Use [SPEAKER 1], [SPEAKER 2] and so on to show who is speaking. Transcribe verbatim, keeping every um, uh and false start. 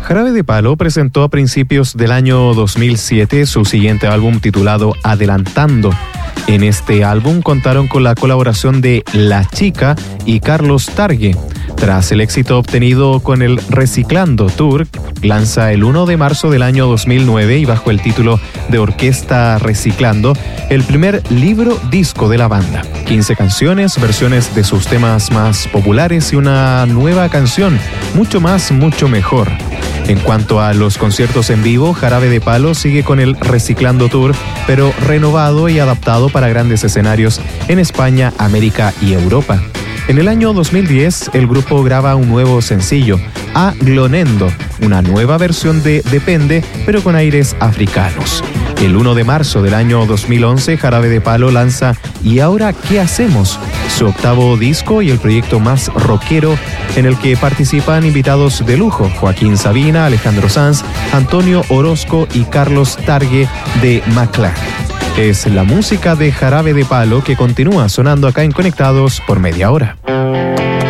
[SPEAKER 1] Jarabe de Palo presentó a principios del año dos mil siete su siguiente álbum titulado Adelantando. En este álbum contaron con la colaboración de La Chica y Carlos Targue. Tras el éxito obtenido con el Reciclando Tour, lanza el primero de marzo del año dos mil nueve y bajo el título de Orquesta Reciclando, el primer libro disco de la banda. quince canciones, versiones de sus temas más populares y una nueva canción, mucho más, mucho mejor. En cuanto a los conciertos en vivo, Jarabe de Palo sigue con el Reciclando Tour, pero renovado y adaptado para grandes escenarios en España, América y Europa. En el año dos mil diez, el grupo graba un nuevo sencillo, A Glonendo, una nueva versión de Depende, pero con aires africanos. El primero de marzo del año dos mil once, Jarabe de Palo lanza ¿Y ahora qué hacemos?, su octavo disco y el proyecto más rockero en el que participan invitados de lujo, Joaquín Sabina, Alejandro Sanz, Antonio Orozco y Carlos Targue de Maclán. Es la música de Jarabe de Palo que continúa sonando acá en Conectados por media hora.